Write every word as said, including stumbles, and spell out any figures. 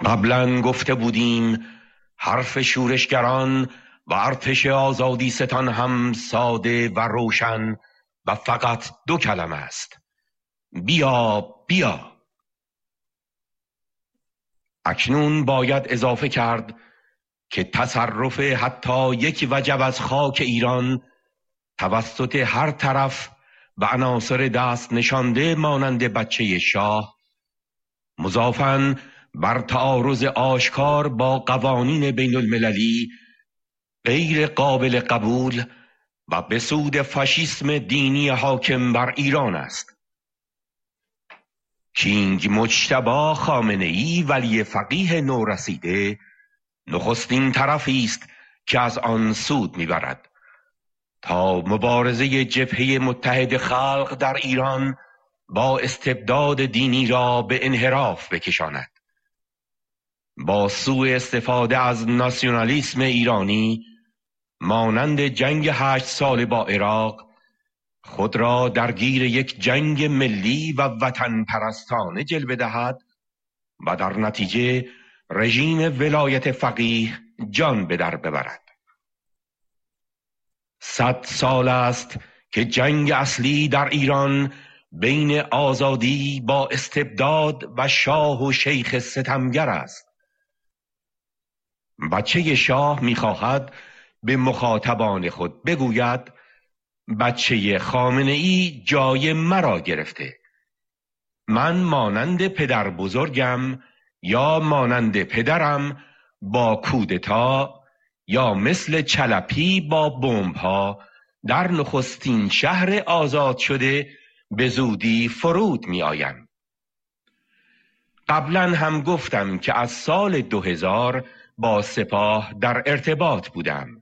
قبلا گفته بودیم حرف شورشگران و ارتش آزادی ستان هم ساده و روشن و فقط دو کلمه است: بیا بیا. اکنون باید اضافه کرد که تصرف حتی یک وجب از خاک ایران توسط هر طرف و عناصر دست نشانده مانند بچه شاه، مضافاً بر تعارض آشکار با قوانین بین المللی، غیر قابل قبول و به سود فاشیسم دینی حاکم بر ایران است. کینگ مجتبی خامنه‌ای ولی فقیه نورسیده نخستین طرفی است که از آن سود میبرد تا مبارزه جبهه متحد خلق در ایران با استبداد دینی را به انحراف بکشاند. با سوء استفاده از ناسیونالیسم ایرانی مانند جنگ هشت ساله با عراق خود را درگیر یک جنگ ملی و وطن پرستانه جلوه دهد و در نتیجه رژیم ولایت فقیه جان به در ببرد. صد سال است که جنگ اصلی در ایران بین آزادی با استبداد و شاه و شیخ ستمگر است. بچه شاه می‌خواهد به مخاطبان خود بگوید بچه خامنه‌ای جای مرا گرفته. من مانند پدر بزرگم یا مانند پدرم با کودتا یا مثل چلپی با بمب‌ها در نخستین شهر آزاد شده به زودی فرود می آیم. قبلا هم گفتم که از سال دو هزار با سپاه در ارتباط بودم.